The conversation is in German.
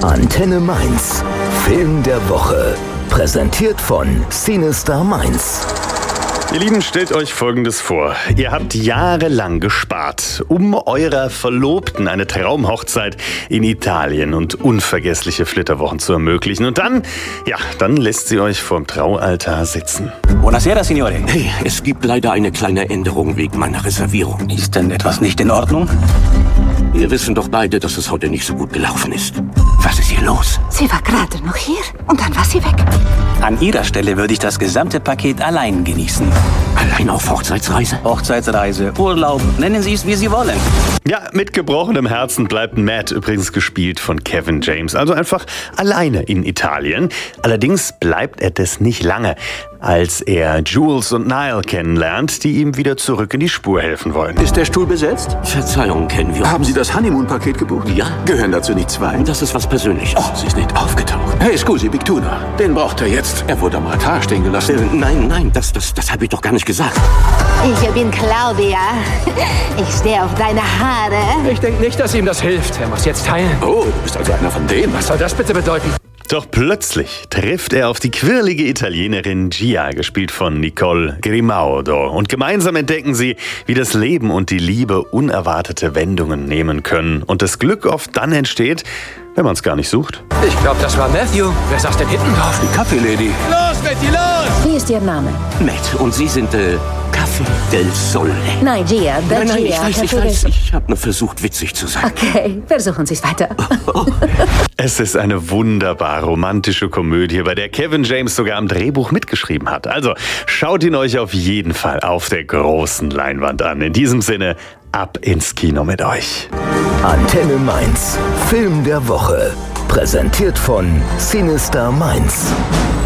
Antenne Mainz. Film der Woche. Präsentiert von Cinestar Mainz. Ihr Lieben, stellt euch Folgendes vor. Ihr habt jahrelang gespart, um eurer Verlobten eine Traumhochzeit in Italien und unvergessliche Flitterwochen zu ermöglichen. Und dann lässt sie euch vorm Traualtar sitzen. Buonasera, Signore. Hey, es gibt leider eine kleine Änderung wegen meiner Reservierung. Ist denn etwas nicht in Ordnung? Wir wissen doch beide, dass es heute nicht so gut gelaufen ist. Was ist hier los? Sie war gerade noch hier und dann war sie weg. An Ihrer Stelle würde ich das gesamte Paket allein genießen. Allein auf Hochzeitsreise? Hochzeitsreise, Urlaub, nennen Sie es, wie Sie wollen. Ja, mit gebrochenem Herzen bleibt Matt, übrigens gespielt von Kevin James, also einfach alleine in Italien. Allerdings bleibt er das nicht lange, als er Jules und Niall kennenlernt, die ihm wieder zurück in die Spur helfen wollen. Ist der Stuhl besetzt? Verzeihung, kennen wir. Haben Sie das Honeymoon-Paket gebucht? Ja. Gehören dazu nicht zwei? Das ist was Persönliches. Oh, sie ist nicht aufgetaucht. Hey, scusi, Big Tuna. Den braucht er jetzt. Er wurde am Altar stehen gelassen. Nein, das habe ich doch gar nicht gesagt. Ich bin Claudia. Ich stehe auf deine Haare. Ich denke nicht, dass ihm das hilft. Er muss jetzt teilen. Oh, du bist also einer von denen. Was soll das bitte bedeuten? Doch plötzlich trifft er auf die quirlige Italienerin Gia, gespielt von Nicole Grimaudo. Und gemeinsam entdecken sie, wie das Leben und die Liebe unerwartete Wendungen nehmen können. Und das Glück oft dann entsteht, wenn man es gar nicht sucht. Ich glaube, das war Matthew. Wer saß denn hinten drauf? Die Kaffeelady. Los, Betty, los! Wie ist Ihr Name? Matt, und Sie sind, Café del Sole. Nein, Gia. Nein, ich weiß. Ich habe nur versucht, witzig zu sein. Okay, versuchen Sie es weiter. Es ist eine wunderbar romantische Komödie, bei der Kevin James sogar am Drehbuch mitgeschrieben hat. Also schaut ihn euch auf jeden Fall auf der großen Leinwand an. In diesem Sinne, ab ins Kino mit euch. Antenne Mainz. Film der Woche. Präsentiert von Cinestar Mainz.